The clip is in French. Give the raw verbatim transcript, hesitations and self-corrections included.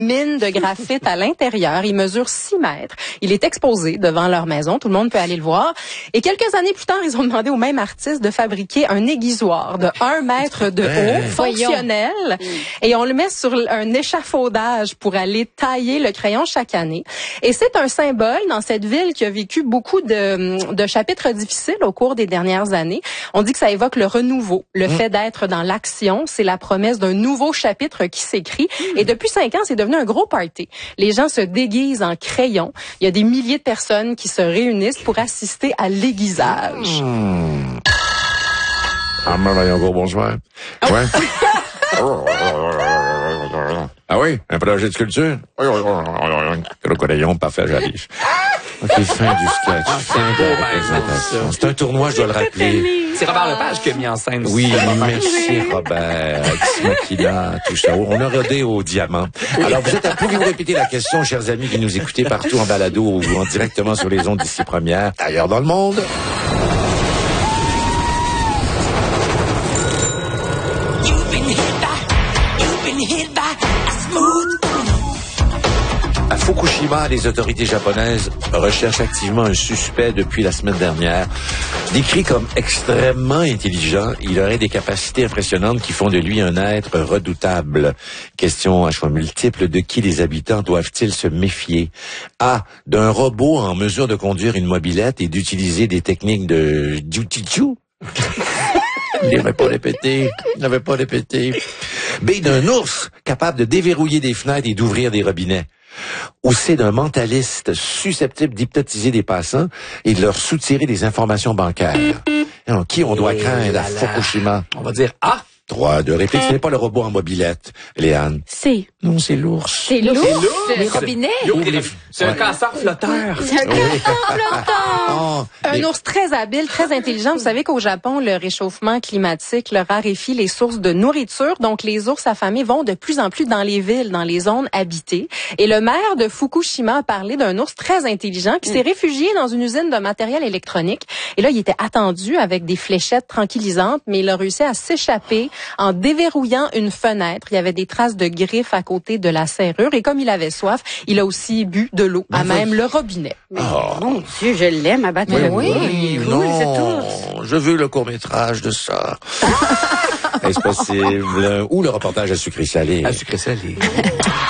mine de graphite à l'intérieur. Il mesure six mètres. Il est exposé devant leur maison. Tout le monde peut aller le voir. Et quelques années plus tard, ils ont demandé au même artiste de fabriquer un aiguisoir de un mètre de haut, fonctionnel. Et on le met sur un échafaudage pour aller tailler le crayon chaque année. Et c'est un symbole dans cette ville qui a vécu beaucoup de, de chapitres difficiles au cours des dernières années. On dit que ça évoque le renouveau, le mmh. fait d'être dans l'action. C'est la promesse d'un nouveau chapitre qui s'écrit. Mmh. Et depuis cinq ans, c'est devenu un gros party. Les gens se déguisent en crayons. Il y a des milliers de personnes qui se réunissent pour assister à l'aiguisage. Mmh. Ah, Marion, gros bonsoir. Oh. Ouais. Ah oui, un projet de sculpture? Le crayon, parfait, j'arrive. OK, fin du sketch, fin de la présentation. C'est un tournoi, je dois le rappeler. C'est Robert Lepage qui a mis en scène. Oui, merci Robert. Maquilla, tout ça. On a rodé au diamant. Alors, vous êtes à pouvez-vous répéter la question, chers amis qui nous écoutez partout en balado ou en directement sur les ondes d'ici première, ailleurs dans le monde? À Fukushima, les autorités japonaises recherchent activement un suspect depuis la semaine dernière. Décrit comme extrêmement intelligent, il aurait des capacités impressionnantes qui font de lui un être redoutable. Question à choix multiples, de qui les habitants doivent-ils se méfier? A. D'un robot en mesure de conduire une mobilette et d'utiliser des techniques de jutsu. Il n'avait pas répété. Il n'avait pas répété. B. D'un ours capable de déverrouiller des fenêtres et d'ouvrir des robinets. Ou C. D'un mentaliste susceptible d'hypnotiser des passants et de leur soutirer des informations bancaires. Alors, qui on doit craindre à Fukushima? On va dire A. Trois, de réplique, ce n'est pas le robot en mobilette, Léane. C. Non, c'est l'ours. C'est l'ours? Les robinets? C'est un cancer flotteur. C'est un cancer flotteur. Oh, un les... ours très habile, très intelligent. Vous savez qu'au Japon, le réchauffement climatique le raréfie les sources de nourriture. Donc, les ours affamés vont de plus en plus dans les villes, dans les zones habitées. Et le maire de Fukushima a parlé d'un ours très intelligent qui s'est réfugié dans une usine de matériel électronique. Et là, il était attendu avec des fléchettes tranquillisantes, mais il a réussi à s'échapper en déverrouillant une fenêtre. Il y avait des traces de griffes à côté de la serrure. Et comme il avait soif, il a aussi bu de l'eau à même le robinet. Mais oh. Mon Dieu, je l'aime à battre oui, le oui, oui, oui, cool, non, c'est tout. Je veux le court-métrage de ça. Est-ce possible? Ou le reportage à sucré salé. À sucré salé.